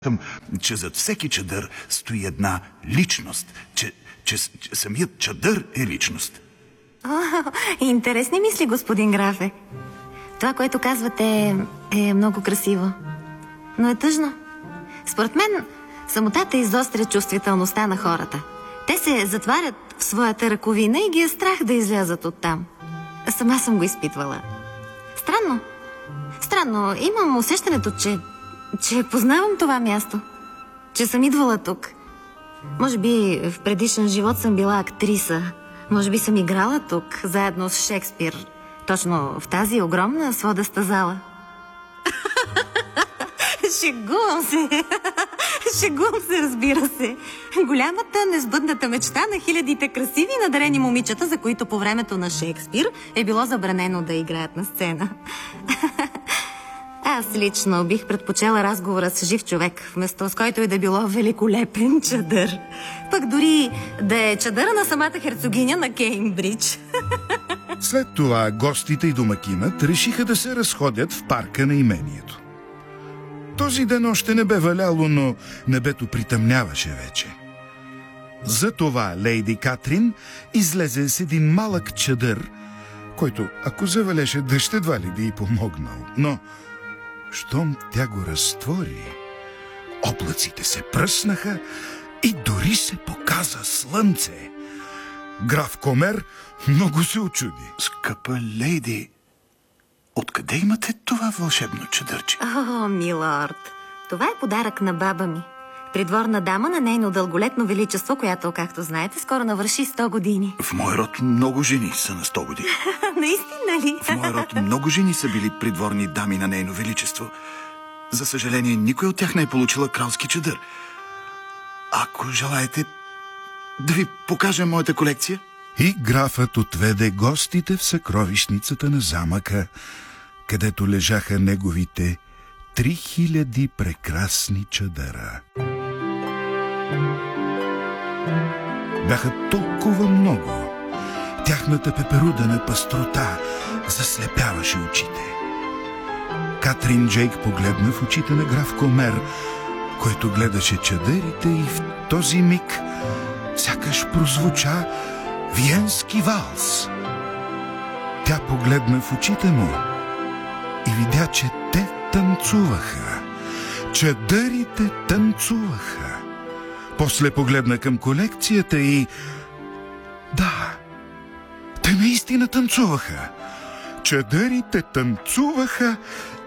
че зад всеки чадър стои една личност, че самият чадър е личност. Интересни мисли, господин графе. Това, което казвате, е много красиво, но е тъжно. Според мен, самотата изостря чувствителността на хората. Те се затварят в своята ръковина и ги е страх да излязат оттам. Сама съм го изпитвала. Странно, имам усещането, че познавам това място. Че съм идвала тук. Може би в предишен живот съм била актриса. Може би съм играла тук, заедно с Шекспир. Точно в тази огромна сводеста зала. Шегувам се, разбира се. Голямата, несбъдната мечта на хилядите красиви надарени момичета, за които по времето на Шекспир е било забранено да играят на сцена. Аз лично бих предпочела разговора с жив човек, вместо с който и да било великолепен чадър. Пък дори да е чадъра на самата херцогиня на Кеймбридж. След това гостите и домакинът решиха да се разходят в парка на имението. Този ден още не бе валяло, но небето притъмняваше вече. Затова лейди Катрин излезе с един малък чадър, който, ако завалеше дъжд, едва ли би й помогнал. Но щом тя го разтвори, облаците се пръснаха и дори се показа слънце. Граф Комер много се очуди. Скъпа лейди, откъде имате това вълшебно чадърче? О, милорд, това е подарък на баба ми. Придворна дама на нейно дълголетно величество, която, както знаете, скоро навърши 100 години. В мой род много жени са на 100 години. Наистина ли? В мой род много жени са били придворни дами на нейно величество. За съжаление, никой от тях не е получила кралски чадър. Ако желаете да ви покажа моята колекция. И графът отведе гостите в съкровищницата на замъка, където лежаха неговите 3000 прекрасни чадъра. Бяха толкова много. Тяхната пеперудена пъстрота заслепяваше очите. Катрин Джейк погледна в очите на граф Комер, който гледаше чадърите, и в този миг сякаш прозвуча виенски валс. Тя погледна в очите му и видя, че те танцуваха. Чадърите танцуваха. После погледна към колекцията и... Да, те наистина танцуваха. Чадърите танцуваха